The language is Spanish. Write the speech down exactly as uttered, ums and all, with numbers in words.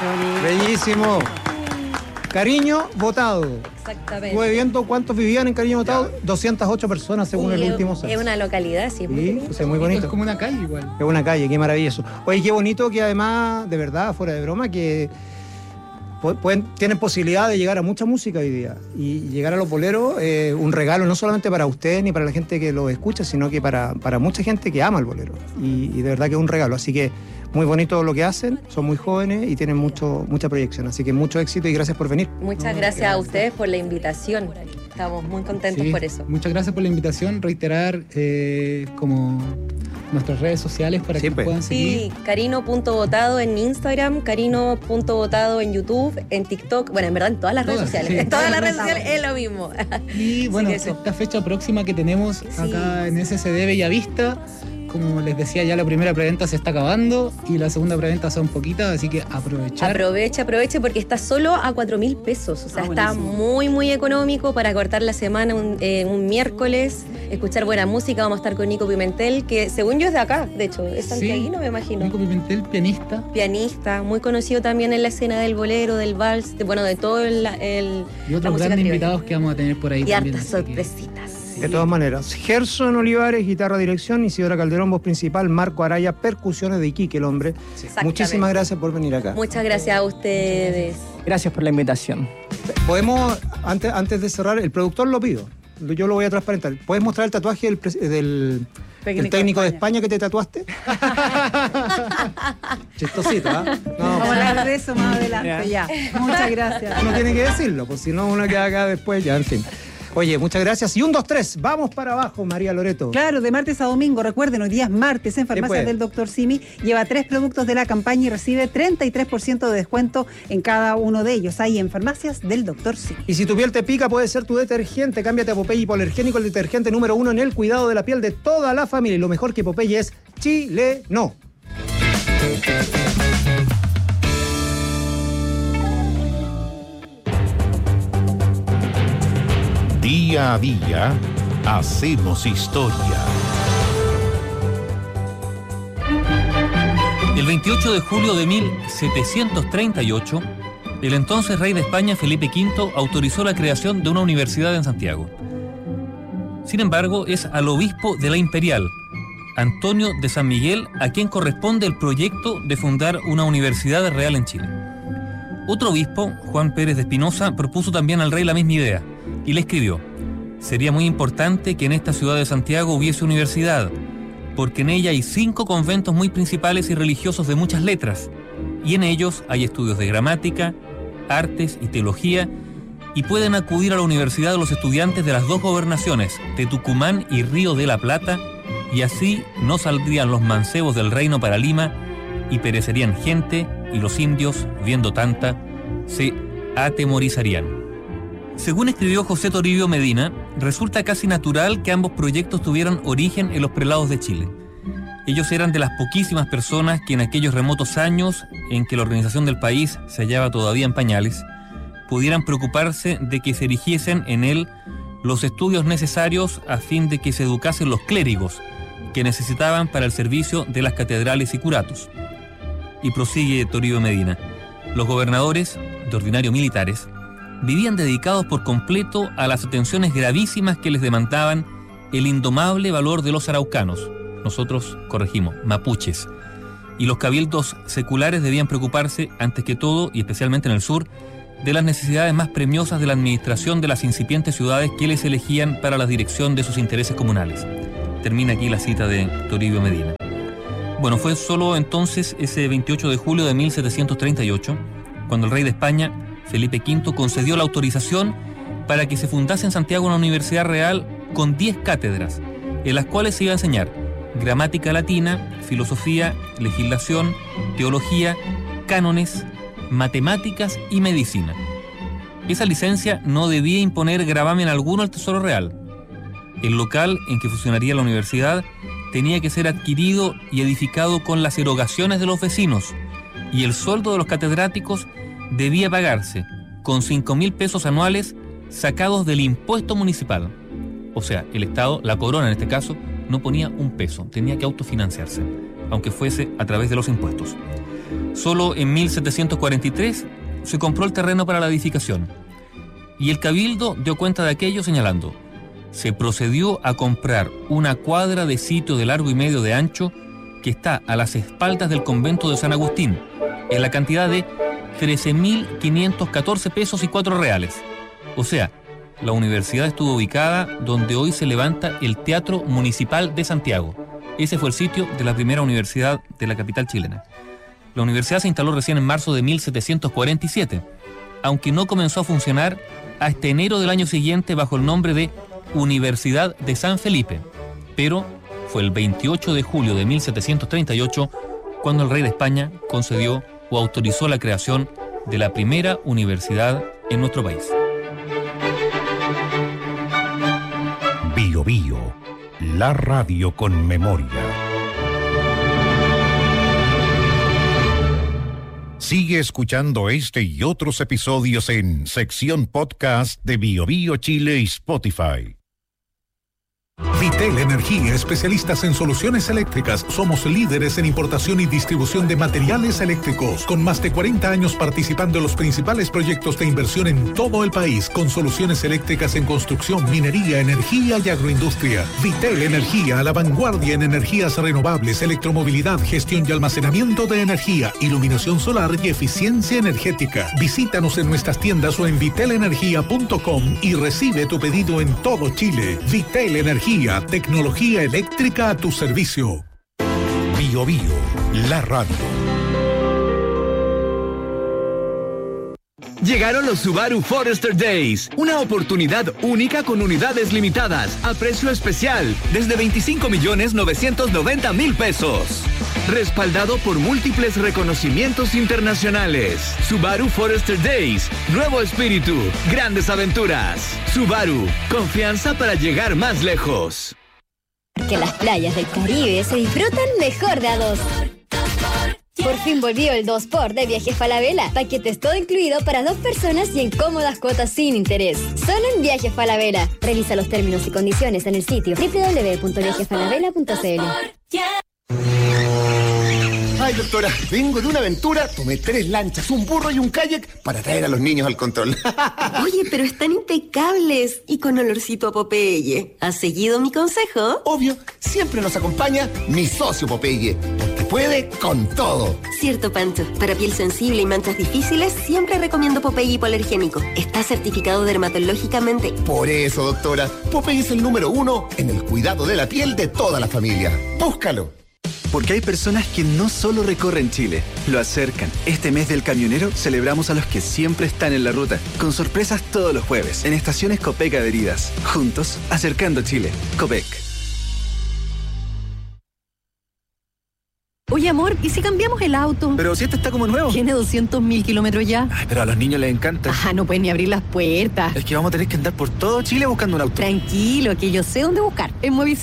Bellísimo. Cariño Votado. Exactamente. Estuve viendo cuántos vivían en Cariño Votado. doscientas ocho personas según Sí, el es, último censo. es una localidad, sí. Sí, pues es muy bonito. Es como una calle igual. Es una calle, qué maravilloso. Oye, qué bonito que además, de verdad, fuera de broma, que pueden, tienen posibilidad de llegar a mucha música hoy día. Y llegar a los boleros es eh, un regalo no solamente para ustedes ni para la gente que lo escucha, sino que para, para mucha gente que ama el bolero. Y, y de verdad que es un regalo. Así que muy bonito lo que hacen, son muy jóvenes y tienen mucho, mucha proyección. Así que mucho éxito y gracias por venir. Muchas no, gracias, gracias a ustedes por la invitación. Estamos muy contentos sí, por eso. Muchas gracias por la invitación. Reiterar eh, como nuestras redes sociales para sí, que pues. puedan seguir. Sí, carino punto votado en Instagram, carino punto votado en YouTube, en TikTok, bueno, en verdad en todas las todas, redes sociales. Sí, en todas las redes sociales es lo mismo. Y bueno, sí esta fecha próxima que tenemos sí. acá en S S D Bellavista, como les decía, ya la primera preventa se está acabando y la segunda preventa son poquitas, así que aprovechar. Aproveche, aproveche porque está solo a cuatro mil pesos. O sea, ah, está muy, muy económico para cortar la semana un, eh, un miércoles, escuchar buena música. Vamos a estar con Nico Pimentel, que según yo es de acá, de hecho, es santiaguino, sí, me imagino. Nico Pimentel, pianista. Pianista, muy conocido también en la escena del bolero, del vals, de, bueno, de todo el... el y otros grandes invitados que vamos a tener por ahí y también. Y hartas sorpresitas. Sí. De todas maneras, Gerson Olivares, guitarra, dirección, Isidora Calderón, voz principal, Marco Araya, percusiones de Iquique, el hombre. Sí. Muchísimas gracias por venir acá. Muchas gracias a ustedes. Gracias por la invitación. Podemos, antes, antes de cerrar, el productor lo pido, yo lo voy a transparentar. ¿Puedes mostrar el tatuaje del, del, del técnico de España. de España que te tatuaste? Chistosito, ¿ah? ¿eh? No. Vamos a hablar de eso más adelante, ya. ya. Muchas gracias. Uno tiene que decirlo, pues si no uno queda acá después, ya, en fin. Oye, muchas gracias. Y un, dos, tres, vamos para abajo, María Loreto. Claro, de martes a domingo. Recuerden, hoy día es martes en Farmacias del Doctor Simi. Lleva tres productos de la campaña y recibe treinta y tres por ciento de descuento en cada uno de ellos. Ahí en Farmacias del Doctor Simi. Y si tu piel te pica, puede ser tu detergente. Cámbiate a Popeye Hipoalergénico, el detergente número uno en el cuidado de la piel de toda la familia. Y lo mejor que Popeye es chileno. Día a día, hacemos historia. El veintiocho de julio de mil setecientos treinta y ocho, el entonces rey de España, Felipe quinto, autorizó la creación de una universidad en Santiago. Sin embargo, es al obispo de la Imperial, Antonio de San Miguel, a quien corresponde el proyecto de fundar una universidad real en Chile. Otro obispo, Juan Pérez de Espinosa, propuso también al rey la misma idea y le escribió: sería muy importante que en esta ciudad de Santiago hubiese universidad, porque en ella hay cinco conventos muy principales y religiosos de muchas letras, y en ellos hay estudios de gramática, artes y teología, y pueden acudir a la universidad los estudiantes de las dos gobernaciones, de Tucumán y Río de la Plata, y así no saldrían los mancebos del reino para Lima, y perecerían gente, y los indios, viendo tanta, se atemorizarían. Según escribió José Toribio Medina, resulta casi natural que ambos proyectos tuvieran origen en los prelados de Chile. Ellos eran de las poquísimas personas que en aquellos remotos años en que la organización del país se hallaba todavía en pañales, pudieran preocuparse de que se erigiesen en él los estudios necesarios a fin de que se educasen los clérigos que necesitaban para el servicio de las catedrales y curatos. Y prosigue Toribio Medina: los gobernadores, de ordinario militares, vivían dedicados por completo a las atenciones gravísimas que les demandaban el indomable valor de los araucanos, nosotros corregimos, mapuches, y los cabildos seculares debían preocuparse, antes que todo, y especialmente en el sur, de las necesidades más premiosas de la administración de las incipientes ciudades que les elegían para la dirección de sus intereses comunales. Termina aquí la cita de Toribio Medina. Bueno, fue solo entonces, ese veintiocho de julio de mil setecientos treinta y ocho, cuando el rey de España, Felipe quinto, concedió la autorización para que se fundase en Santiago una universidad real con diez cátedras, en las cuales se iba a enseñar gramática latina, filosofía, legislación, teología, cánones, matemáticas y medicina. Esa licencia no debía imponer gravamen alguno al Tesoro Real. El local en que funcionaría la universidad tenía que ser adquirido y edificado con las erogaciones de los vecinos, y el sueldo de los catedráticos debía pagarse con cinco mil pesos anuales sacados del impuesto municipal. O sea, el Estado, la corona en este caso, no ponía un peso, tenía que autofinanciarse, aunque fuese a través de los impuestos. Solo en mil setecientos cuarenta y tres se compró el terreno para la edificación. Y el Cabildo dio cuenta de aquello señalando: se procedió a comprar una cuadra de sitio de largo y medio de ancho que está a las espaldas del convento de San Agustín, en la cantidad de trece mil quinientos catorce pesos y cuatro reales. O sea, la universidad estuvo ubicada donde hoy se levanta el Teatro Municipal de Santiago. Ese fue el sitio de la primera universidad de la capital chilena. La universidad se instaló recién en marzo de mil setecientos cuarenta y siete, aunque no comenzó a funcionar hasta enero del año siguiente bajo el nombre de Universidad de San Felipe. Pero fue el veintiocho de julio de mil setecientos treinta y ocho cuando el rey de España concedió o autorizó la creación de la primera universidad en nuestro país. Bio Bio, la radio con memoria. Sigue escuchando este y otros episodios en sección podcast de Bio Bio Chile y Spotify. Vitel Energía, especialistas en soluciones eléctricas. Somos líderes en importación y distribución de materiales eléctricos, con más de cuarenta años participando en los principales proyectos de inversión en todo el país, con soluciones eléctricas en construcción, minería, energía y agroindustria. Vitel Energía, a la vanguardia en energías renovables, electromovilidad, gestión y almacenamiento de energía, iluminación solar y eficiencia energética. Visítanos en nuestras tiendas o en vitel energía punto com y recibe tu pedido en todo Chile. Vitel Energía, tecnología eléctrica a tu servicio. Bio Bio, la radio. Llegaron los Subaru Forester Days, una oportunidad única con unidades limitadas, a precio especial, desde veinticinco millones novecientos noventa mil pesos. Respaldado por múltiples reconocimientos internacionales. Subaru Forester Days, nuevo espíritu, grandes aventuras. Subaru, confianza para llegar más lejos. Que las playas del Caribe se disfrutan mejor de a dos. Por fin volvió el dos por de Viajes Falabella. Paquetes todo incluido para dos personas y en cómodas cuotas sin interés. Solo en Viajes Falabella. Revisa los términos y condiciones en el sitio doble u doble u doble u punto viajes falabella punto c l. Ay, doctora, vengo de una aventura, tomé tres lanchas, un burro y un kayak para traer a los niños al control. Oye, pero están impecables y con olorcito a Popeye. ¿Has seguido mi consejo? Obvio, siempre nos acompaña mi socio Popeye, porque puede con todo. Cierto, Pancho. Para piel sensible y manchas difíciles, siempre recomiendo Popeye hipoalergénico. Está certificado dermatológicamente. Por eso, doctora, Popeye es el número uno en el cuidado de la piel de toda la familia. Búscalo. Porque hay personas que no solo recorren Chile, lo acercan. Este mes del camionero celebramos a los que siempre están en la ruta, con sorpresas todos los jueves, en estaciones Copec adheridas. Juntos, acercando Chile. Copec. Oye, amor, ¿y si cambiamos el auto? Pero si este está como nuevo. Tiene doscientos mil kilómetros ya. Ay, pero a los niños les encanta. Ajá, no pueden ni abrir las puertas. Es que vamos a tener que andar por todo Chile buscando un auto. Tranquilo, que yo sé dónde buscar. En Movistar